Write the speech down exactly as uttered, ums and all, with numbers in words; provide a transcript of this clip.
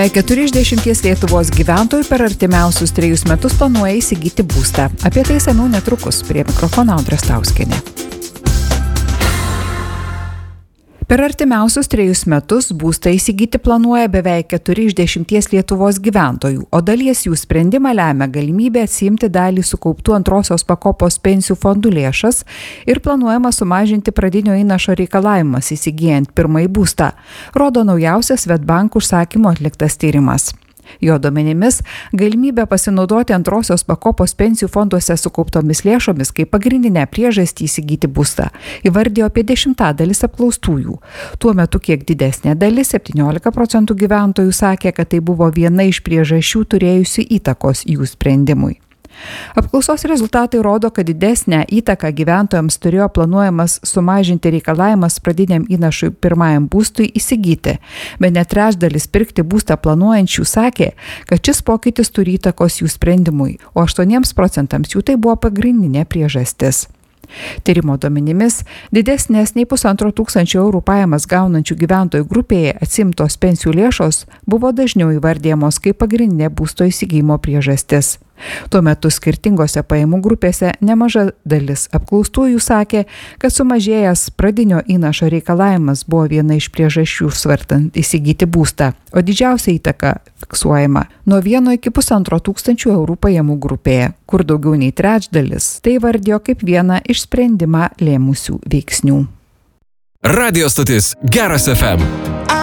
Keturi iš dešimties Lietuvos gyventojų per artimiausius trejus metus planuoja įsigyti būstą. Apie tai išsamiau netrukus. Prie mikrofono Audra Stauskienė. Per artimiausius trejus metus būstą įsigyti planuoja beveik keturi iš dešimties Lietuvos gyventojų, o dalies jų sprendimą lemia galimybė atsiimti dalį sukauptų antrosios pakopos pensijų fondų lėšas ir planuojama sumažinti pradinio įnašo reikalavimas įsigijant pirmąjį būstą, rodo naujausias Swedbank užsakymo atliktas tyrimas. Jo duomenimis, galimybė pasinaudoti antrosios pakopos pensijų fonduose sukauptomis lėšomis kaip pagrindinę priežastį įsigyti būstą įvardijo apie dešimtadalis apklaustųjų. Tuo metu kiek didesnė dalis, septyniolika procentų gyventojų, sakė, kad tai buvo viena iš priežasčių turėjusių įtakos jų sprendimui. Apklausos rezultatai rodo, kad didesnę įtaką gyventojams turėjo planuojamas sumažinti reikalavimas pradiniam įnašui pirmajam būstui įsigyti, bet net trečdalis pirkti būstą planuojančių sakė, kad šis pokytis turi įtakos jų sprendimui, o aštuoniems procentams jų tai buvo pagrindinė priežastis. Tyrimo duomenimis, didesnės nei pusantro tūkstančio eurų pajamas gaunančių gyventojų grupėje atsiimtos pensijų lėšos buvo dažniau įvardijamos kaip pagrindinė būsto įsigijimo priežastis. Tuo metu skirtingose pajamų grupėse nemaža dalis apklaustųjų sakė, kad sumažėjęs pradinio įnašo reikalavimas buvo viena iš priežasčių svarstant įsigyti būstą, o didžiausia įtaka fiksuojama nuo vieno iki pusantro tūkstančių eurų pajamų grupėje, kur daugiau nei trečdalis tai įvardijo kaip vieną iš sprendimą lėmusių veiksnių. Radio stotis Geras F M.